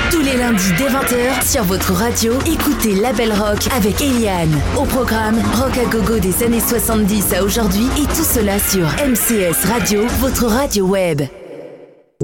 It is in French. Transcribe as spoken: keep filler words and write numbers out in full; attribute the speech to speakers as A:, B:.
A: Tous les lundis dès vingt heures sur votre radio, écoutez Label Rock avec Eliane. Au programme, rock à gogo des années soixante-dix à aujourd'hui et tout cela sur M C S Radio, votre radio web.